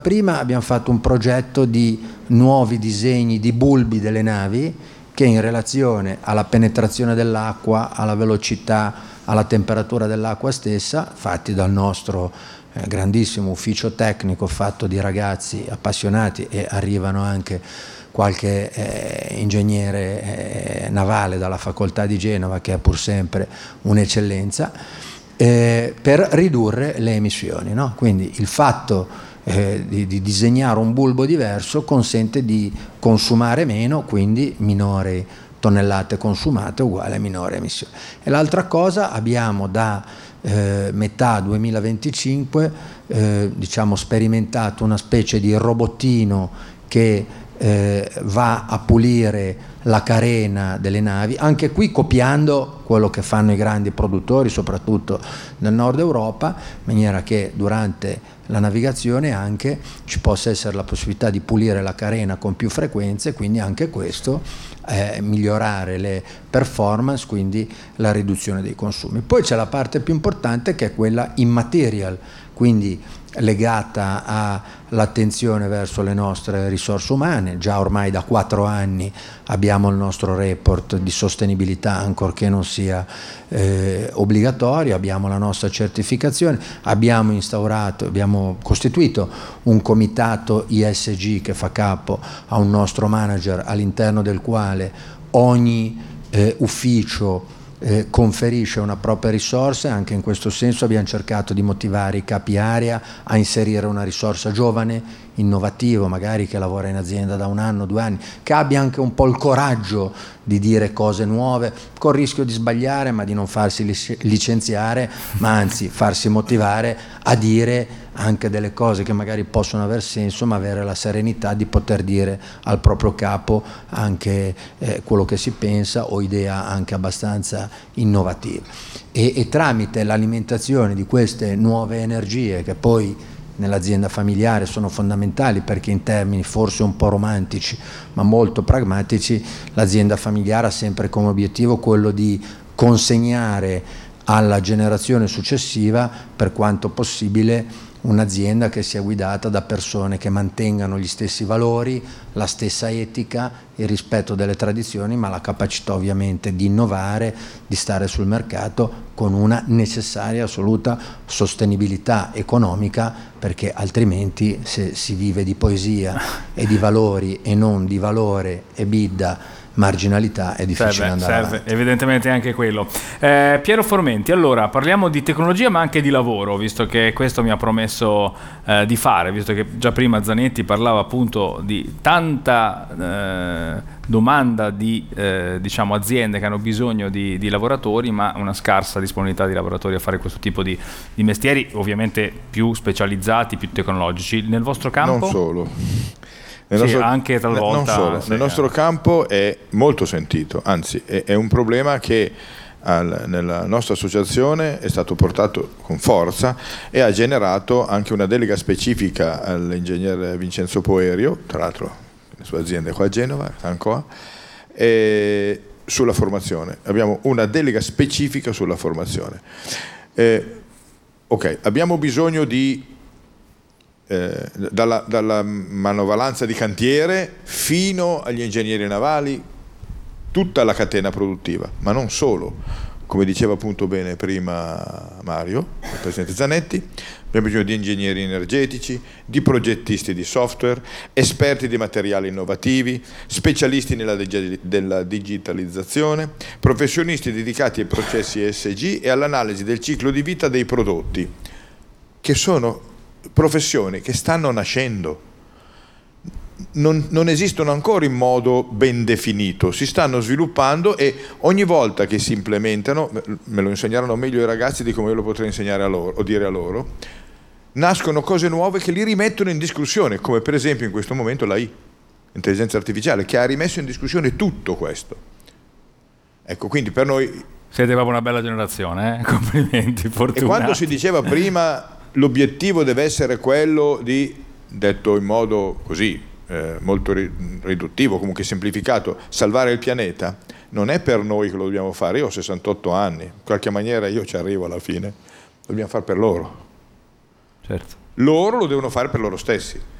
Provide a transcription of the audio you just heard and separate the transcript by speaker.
Speaker 1: Prima abbiamo fatto un progetto di nuovi disegni di bulbi delle navi che in relazione alla penetrazione dell'acqua, alla velocità, alla temperatura dell'acqua stessa, fatti dal nostro grandissimo ufficio tecnico fatto di ragazzi appassionati, e arrivano anche qualche ingegnere navale dalla facoltà di Genova, che è pur sempre un'eccellenza, per ridurre le emissioni, no? Quindi il fatto di disegnare un bulbo diverso consente di consumare meno, quindi minori tonnellate consumate uguale a minore emissione. E l'altra cosa, abbiamo da metà 2025 diciamo sperimentato una specie di robottino che va a pulire la carena delle navi, anche qui copiando quello che fanno i grandi produttori, soprattutto nel nord Europa, in maniera che durante la navigazione anche ci possa essere la possibilità di pulire la carena con più frequenze, quindi anche questo migliorare le performance, quindi la riduzione dei consumi. Poi c'è la parte più importante, che è quella immaterial, quindi legata all'attenzione verso le nostre risorse umane. Già ormai da 4 anni abbiamo il nostro report di sostenibilità, ancorché non sia obbligatorio, abbiamo la nostra certificazione, abbiamo costituito un comitato ESG che fa capo a un nostro manager, all'interno del quale ogni ufficio conferisce una propria risorsa. Anche in questo senso abbiamo cercato di motivare i capi area a inserire una risorsa giovane, innovativo, magari che lavora in azienda da 1 anno, 2 anni, che abbia anche un po' il coraggio di dire cose nuove, col rischio di sbagliare, ma di non farsi licenziare, ma anzi farsi motivare a dire anche delle cose che magari possono aver senso, ma avere la serenità di poter dire al proprio capo anche quello che si pensa, o idea anche abbastanza innovativa. E tramite l'alimentazione di queste nuove energie, che poi nell'azienda familiare sono fondamentali, perché in termini forse un po' romantici ma molto pragmatici, l'azienda familiare ha sempre come obiettivo quello di consegnare alla generazione successiva, per quanto possibile, un'azienda che sia guidata da persone che mantengano gli stessi valori, la stessa etica, il rispetto delle tradizioni, ma la capacità ovviamente di innovare, di stare sul mercato con una necessaria assoluta sostenibilità economica, perché altrimenti, se si vive di poesia e di valori e non di valore, EBITDA, marginalità, è difficile andare avanti.
Speaker 2: Evidentemente anche quello. Piero Formenti, allora parliamo di tecnologia ma anche di lavoro, visto che questo mi ha promesso di fare, visto che già prima Zanetti parlava appunto di tanta domanda di diciamo aziende che hanno bisogno di lavoratori, ma una scarsa disponibilità di lavoratori a fare questo tipo di mestieri, ovviamente più specializzati, più tecnologici. Nel vostro campo?
Speaker 3: Non solo.
Speaker 2: Anche talvolta.
Speaker 3: Non solo. Nel nostro campo è molto sentito, anzi è un problema che nella nostra associazione è stato portato con forza e ha generato anche una delega specifica all'ingegner Vincenzo Poerio, tra l'altro le sue aziende qua a Genova, Ancoa, sulla formazione. Abbiamo una delega specifica sulla formazione. Ok, abbiamo bisogno di dalla manovalanza di cantiere fino agli ingegneri navali, tutta la catena produttiva, ma non solo. Come diceva appunto bene prima Mario, il presidente Zanetti, abbiamo bisogno di ingegneri energetici, di progettisti di software, esperti di materiali innovativi, specialisti della digitalizzazione, professionisti dedicati ai processi ESG e all'analisi del ciclo di vita dei prodotti, che sono professioni che stanno nascendo, non esistono ancora in modo ben definito, si stanno sviluppando e ogni volta che si implementano, me lo insegneranno meglio i ragazzi di come io lo potrei insegnare a loro o dire a loro, nascono cose nuove che li rimettono in discussione, come per esempio in questo momento l'AI, l'intelligenza artificiale, che ha rimesso in discussione tutto questo. Ecco, quindi per noi
Speaker 2: siete proprio una bella generazione, complimenti, fortunati.
Speaker 3: E quando si diceva prima l'obiettivo deve essere quello di, detto in modo così molto riduttivo, comunque semplificato, salvare il pianeta, non è per noi che lo dobbiamo fare. Io ho 68 anni, in qualche maniera io ci arrivo alla fine, lo dobbiamo fare per loro.
Speaker 2: Certo.
Speaker 3: loro lo devono fare per loro stessi.